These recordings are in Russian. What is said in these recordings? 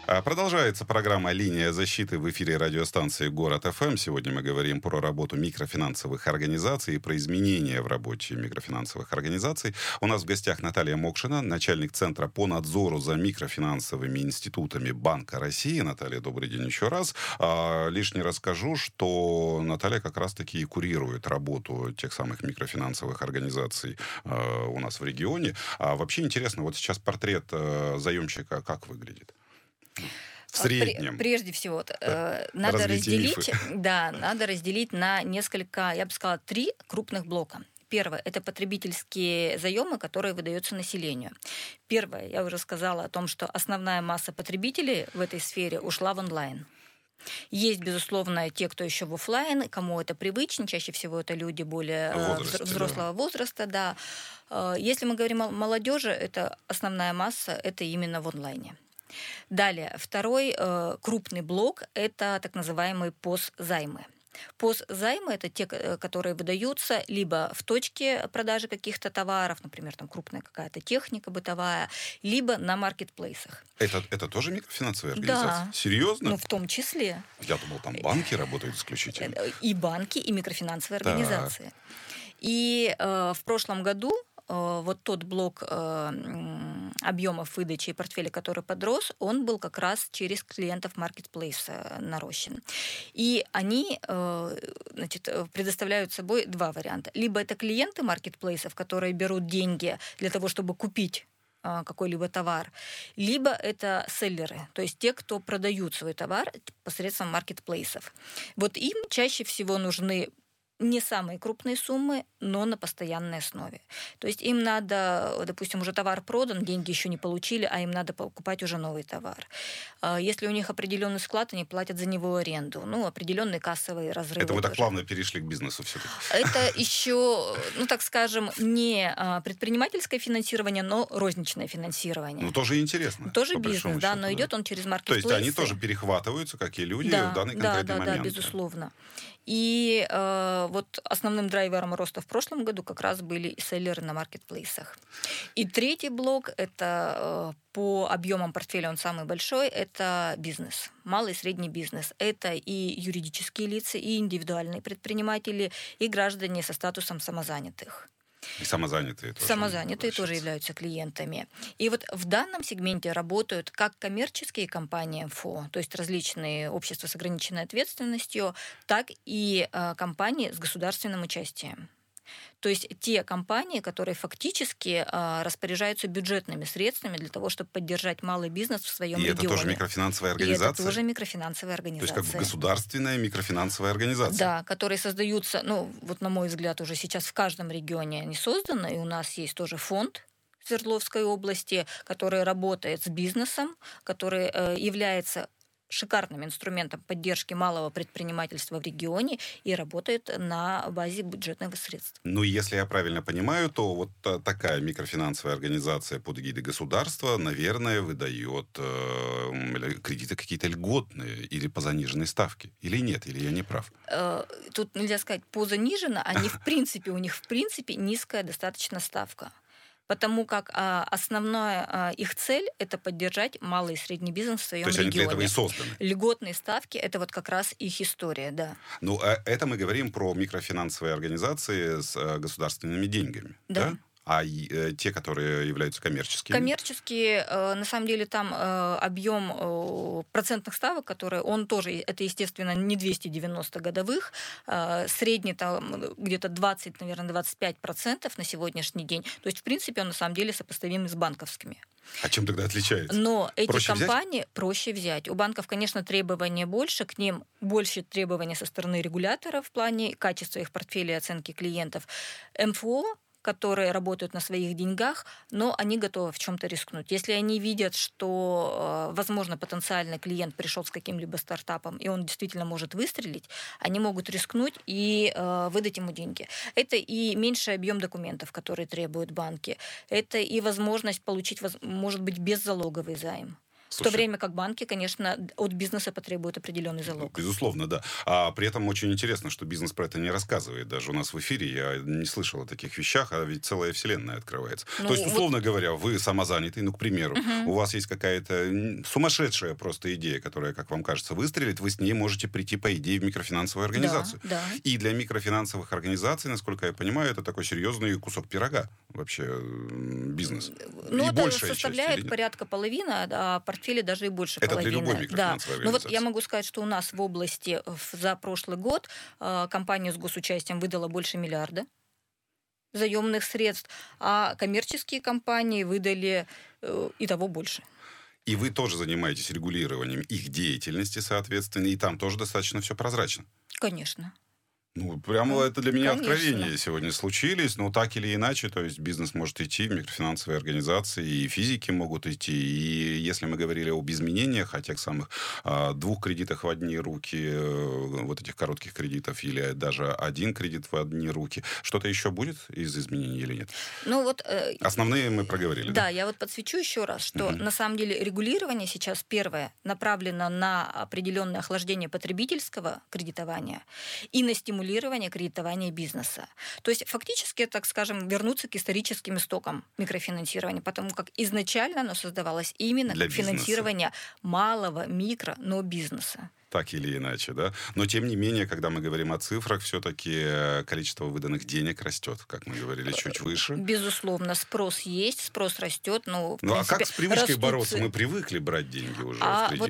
Продолжается программа «Линия защиты» в эфире радиостанции «Город ФМ». Сегодня мы говорим про работу микрофинансовых организаций и про изменения в работе микрофинансовых организаций. У нас в гостях Наталья Мокшина, начальник Центра по надзору за микрофинансовыми институтами Банка России. Наталья, добрый день еще раз. Лишний расскажу, что Наталья как раз-таки и курирует работу тех самых микрофинансовых организаций у нас в регионе. Вообще интересно, вот сейчас портрет заемщика как выглядит? В среднем. Прежде всего, надо разделить на несколько, я бы сказала, 3 крупных блока. Первое – это потребительские заемы, которые выдаются населению. Первое, я уже сказала о том, что основная масса потребителей в этой сфере ушла в онлайн. Есть, безусловно, те, кто еще в офлайн, кому это привычнее, чаще всего это люди более взрослого возраста. Да. Если мы говорим о молодежи, это основная масса, это именно в онлайне. Далее, второй крупный блок – это так называемые ПОС-займы. ПОС-займы – это те, которые выдаются либо в точке продажи каких-то товаров, например, там крупная какая-то техника бытовая, либо на маркетплейсах. Это тоже микрофинансовые организации? Да. Серьезно? Ну, в том числе. Я думал, там банки работают исключительно. И банки, и микрофинансовые организации. И в прошлом году вот тот блок объемов выдачи и портфеля, который подрос, он был как раз через клиентов маркетплейса нарощен. И они предоставляют собой 2 варианта. Либо это клиенты маркетплейсов, которые берут деньги для того, чтобы купить какой-либо товар, либо это селлеры, то есть те, кто продают свой товар посредством маркетплейсов. Вот им чаще всего нужны не самые крупные суммы, но на постоянной основе. То есть им надо, допустим, уже товар продан, деньги еще не получили, а им надо покупать уже новый товар. Если у них определенный склад, они платят за него аренду. Определенные кассовые разрывы. Это мы так плавно перешли к бизнесу все-таки. Это еще, так скажем, не предпринимательское финансирование, но розничное финансирование. Тоже интересно. Тоже бизнес, да, но идет он через маркетплейсы. То есть они тоже перехватываются, как и люди, в данный конкретный момент. Да, безусловно. И вот основным драйвером роста в прошлом году как раз были и селлеры на маркетплейсах. И третий блок – это по объемам портфеля он самый большой – это бизнес, малый и средний бизнес. Это и юридические лица, и индивидуальные предприниматели, и граждане со статусом самозанятых. И самозанятые тоже. Самозанятые тоже являются клиентами. И вот в данном сегменте работают как коммерческие компании МФО, то есть различные общества с ограниченной ответственностью, так и компании с государственным участием. То есть те компании, которые фактически распоряжаются бюджетными средствами для того, чтобы поддержать малый бизнес в своем регионе. И это тоже микрофинансовая организация? И это тоже микрофинансовая организация. То есть как государственная микрофинансовая организация? Да, которые создаются, вот на мой взгляд, уже сейчас в каждом регионе они созданы, и у нас есть тоже фонд Свердловской области, который работает с бизнесом, который является шикарным инструментом поддержки малого предпринимательства в регионе и работает на базе бюджетных средств. Если я правильно понимаю, то вот такая микрофинансовая организация под эгидой государства, наверное, выдает кредиты какие-то льготные или по заниженной ставке. Или нет, или я не прав? Тут нельзя сказать по заниженно, у них в принципе низкая достаточно ставка. Потому как основная их цель – это поддержать малый и средний бизнес в своем регионе. То есть они для этого и созданы? Льготные ставки – это вот как раз их история, да. Это мы говорим про микрофинансовые организации с государственными деньгами, да? А те, которые являются коммерческими? Коммерческие, на самом деле, там объем процентных ставок, которые он тоже, это, естественно, не 290 годовых, средний там где-то 20, наверное, 25% на сегодняшний день. То есть, в принципе, он на самом деле сопоставим с банковскими. А чем тогда отличается? Но эти компании проще взять. У банков, конечно, требования больше, к ним больше требований со стороны регуляторов в плане качества их портфеля и оценки клиентов. МФО, которые работают на своих деньгах, но они готовы в чем-то рискнуть. Если они видят, что, возможно, потенциальный клиент пришел с каким-либо стартапом, и он действительно может выстрелить, они могут рискнуть и выдать ему деньги. Это и меньший объем документов, которые требуют банки. Это и возможность получить, может быть, беззалоговый займ. В то время как банки, конечно, от бизнеса потребуют определенный залог. Безусловно, да. А при этом очень интересно, что бизнес про это не рассказывает. Даже у нас в эфире я не слышал о таких вещах, а ведь целая вселенная открывается. То есть, условно говоря, вы самозанятый, к примеру, у вас есть какая-то сумасшедшая просто идея, которая, как вам кажется, выстрелит, вы с ней можете прийти, по идее, в микрофинансовую организацию. Да. И для микрофинансовых организаций, насколько я понимаю, это такой серьезный кусок пирога вообще бизнес. Это составляет порядка половины, а портфеле даже и больше половины. Это для любой микрофинансовой организации. Я могу сказать, что у нас в области за прошлый год компания с госучастием выдала больше миллиарда заемных средств, а коммерческие компании выдали и того больше. И вы тоже занимаетесь регулированием их деятельности, соответственно, и там тоже достаточно все прозрачно. Конечно. Прямо это для меня откровения сегодня случились, но так или иначе, то есть бизнес может идти в микрофинансовые организации, и физики могут идти, и если мы говорили об изменениях, о тех самых 2 кредитах в одни руки, вот этих коротких кредитов, или даже 1 кредит в одни руки, что-то еще будет из изменений или нет? Основные мы проговорили. Да, я подсвечу еще раз, что на самом деле регулирование сейчас первое направлено на определенное охлаждение потребительского кредитования и на стимулирование кредитования бизнеса. То есть фактически, так скажем, вернуться к историческим истокам микрофинансирования, потому как изначально оно создавалось именно для финансирования малого, микро, но бизнеса. Так или иначе, да? Но, тем не менее, когда мы говорим о цифрах, все-таки количество выданных денег растет, как мы говорили, чуть выше. Безусловно, спрос есть, спрос растет. А как с привычкой бороться? Мы привыкли брать деньги уже в кредит. Вот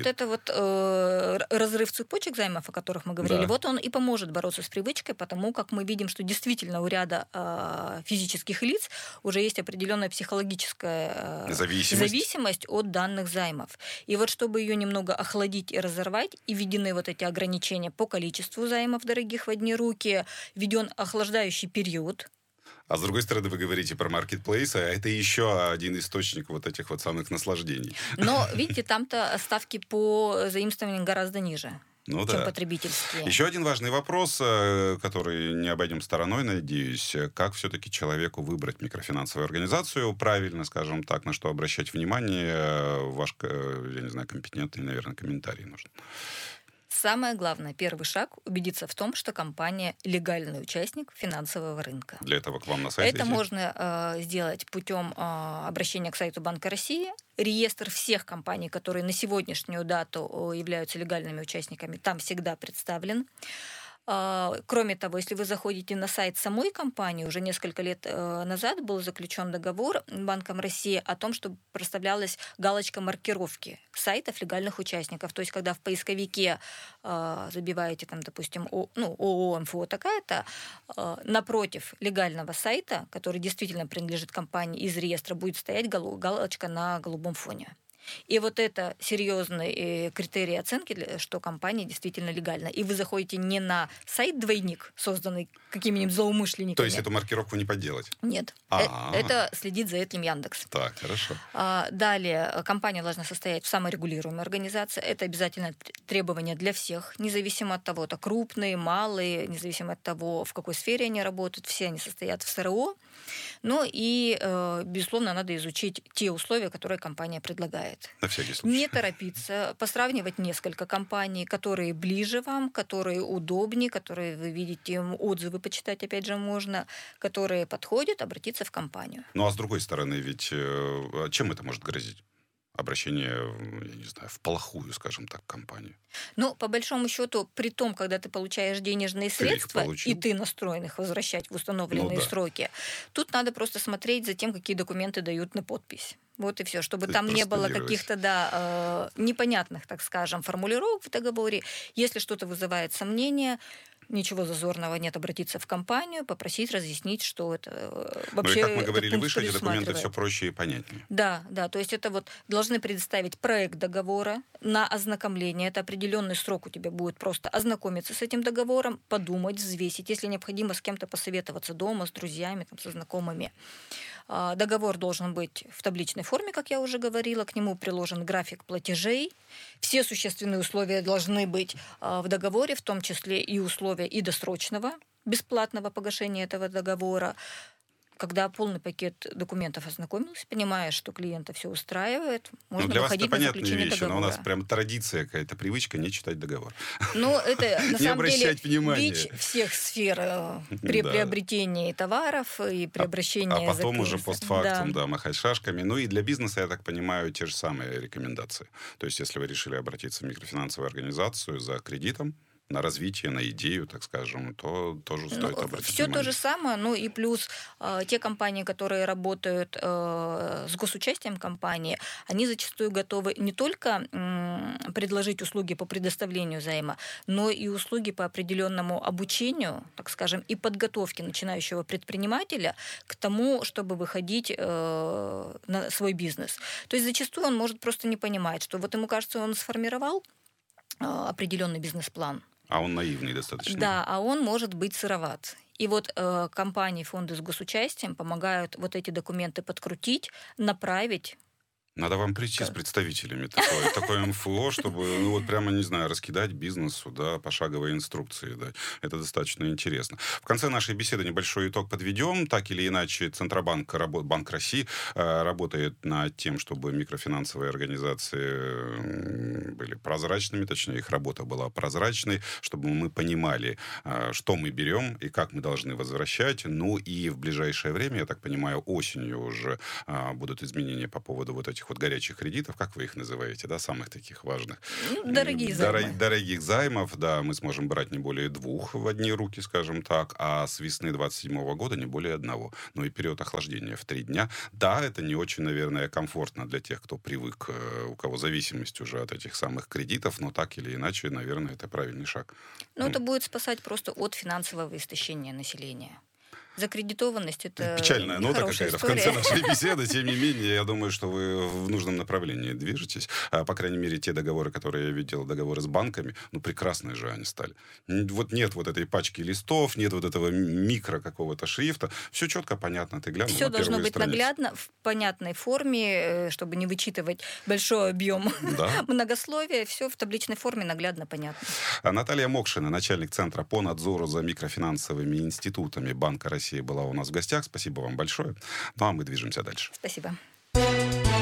это разрыв цепочек займов, о которых мы говорили, он и поможет бороться с привычкой, потому как мы видим, что действительно у ряда физических лиц уже есть определенная психологическая зависимость от данных займов. И чтобы ее немного охладить и разорвать, и введены эти ограничения по количеству займов дорогих в одни руки, введен охлаждающий период. А с другой стороны, вы говорите про маркетплейсы, а это еще один источник этих самых наслаждений. Но, видите, там-то ставки по заимствованиям гораздо ниже. Чем потребительские. Еще один важный вопрос, который не обойдем стороной, надеюсь. Как все-таки человеку выбрать микрофинансовую организацию правильно, скажем так, на что обращать внимание? Ваш, я не знаю, компетентный, наверное, комментарий нужен. Самое главное, первый шаг – убедиться в том, что компания – легальный участник финансового рынка. Для этого к вам на сайт Это можно сделать путем обращения к сайту Банка России. Реестр всех компаний, которые на сегодняшнюю дату являются легальными участниками, там всегда представлен. Кроме того, если вы заходите на сайт самой компании, уже несколько лет назад был заключен договор Банком России о том, что проставлялась галочка маркировки сайтов легальных участников. То есть, когда в поисковике забиваете, допустим, ООО МФО такая-то, напротив легального сайта, который действительно принадлежит компании из реестра, будет стоять галочка на голубом фоне. И это серьезный критерий оценки, что компания действительно легальна. И вы заходите не на сайт-двойник, созданный какими-нибудь злоумышленниками. То есть эту маркировку не подделать? Нет. Это следит за этим Яндекс. Так, хорошо. Далее, компания должна состоять в саморегулируемой организации. Это обязательно требование для всех, независимо от того, это крупные, малые, независимо от того, в какой сфере они работают. Все они состоят в СРО. Безусловно, надо изучить те условия, которые компания предлагает. На всякий случай. Не торопиться, посравнивать несколько компаний, которые ближе вам, которые удобнее, которые вы видите, отзывы почитать, опять же, можно, которые подходят, обратиться в компанию. А с другой стороны, ведь чем это может грозить? Обращение, я не знаю, в плохую, скажем так, компанию. По большому счету, при том, когда ты получаешь денежные средства, и ты настроен их возвращать в установленные сроки, тут надо просто смотреть за тем, какие документы дают на подпись. И все, чтобы там не было каких-то непонятных, так скажем, формулировок в договоре. Если что-то вызывает сомнения, ничего зазорного нет обратиться в компанию, попросить разъяснить, что это вообще... И как мы говорили выше, эти документы все проще и понятнее. Да, то есть это должны предоставить проект договора на ознакомление. Это определенный срок у тебя будет просто ознакомиться с этим договором, подумать, взвесить, если необходимо с кем-то посоветоваться дома, с друзьями, со знакомыми. Договор должен быть в табличной форме, как я уже говорила, к нему приложен график платежей. Все существенные условия должны быть в договоре, в том числе и условия и досрочного бесплатного погашения этого договора. когда полный пакет документов ознакомился, понимая, что клиента все устраивает, можно для вас это выходить на понятные заключение вещи, договора. но у нас прям традиция какая-то, привычка не читать договор. Ну, это на Не самом деле обращать внимания. бич всех сфер при Да. приобретении товаров и при обращении А потом за уже постфактум, Да. да, махать шашками. Ну и для бизнеса, я так понимаю, те же самые рекомендации. То есть, если вы решили обратиться в микрофинансовую организацию за кредитом, на развитие, на идею, так скажем, то тоже стоит обратить Все внимание. то же самое, ну и плюс те компании, которые работают с госучастием компании, они зачастую готовы не только предложить услуги по предоставлению займа, но и услуги по определенному обучению, так скажем, и подготовке начинающего предпринимателя к тому, чтобы выходить на свой бизнес. То есть зачастую он может просто не понимать, что вот ему кажется, он сформировал определенный бизнес-план, А он наивный достаточно. да, а он может быть сыроват. И вот компании, фонды с госучастием помогают вот эти документы подкрутить, направить. Надо вам прийти с представителями такое МФО, чтобы, ну вот прямо, не знаю, раскидать бизнесу, да, пошаговые инструкции дать. Это достаточно интересно. В конце нашей беседы небольшой итог подведем. Так или иначе, Центробанк, Банк России работает над тем, чтобы микрофинансовые организации были прозрачными, точнее, их работа была прозрачной, чтобы мы понимали, что мы берем и как мы должны возвращать. Ну и в ближайшее время, я так понимаю, осенью уже будут изменения по поводу вот этих вот горячих кредитов, как вы их называете, да, самых таких важных. Дорогие займы. Дорогих займов, да, мы сможем брать не более 2 в одни руки, скажем так, а с весны 27 года не более 1. Ну и период охлаждения в 3 дня. Да, это не очень, наверное, комфортно для тех, кто привык, у кого зависимость уже от этих самых кредитов, но так или иначе, наверное, это правильный шаг. Но это будет спасать просто от финансового истощения населения. Закредитованность — это печальная нота нехорошая какая-то в конце история. нашей беседы. Тем не менее, я думаю, что вы в нужном направлении движетесь. По крайней мере, те договоры, которые я видел, договоры с банками, ну, прекрасные же они стали. Вот нет вот этой пачки листов, нет вот этого микро какого-то шрифта. Все четко, понятно. Ты глянул Все на должно первую быть страницу. наглядно, в понятной форме, чтобы не вычитывать большой объем Да. многословия. Все в табличной форме наглядно понятно. Наталья Мокшина, начальник Центра по надзору за микрофинансовыми институтами Банка России, была у нас в гостях. Спасибо вам большое. Ну а мы движемся дальше. Спасибо.